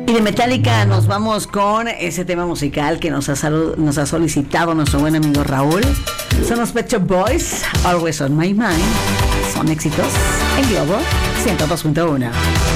Y de Metallica nos vamos con ese tema musical que nos ha solicitado nuestro buen amigo Raúl. Son los Pet Shop Boys, Always on My Mind. Son éxitos en Globo 102.1.